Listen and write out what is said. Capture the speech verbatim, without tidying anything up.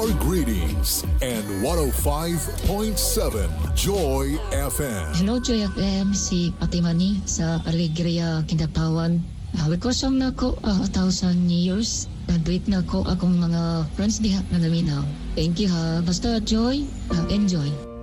your greetings and one oh five point seven Joy F M. Hello, Joy F M. Si Patimani sa Alegria, Kindapawan. Uh, Wikosam na ko uh, a thousand years. Nag-greet na ko akong mga friends diha na naminaw. Thank you ha. Basta Joy, uh, enjoy.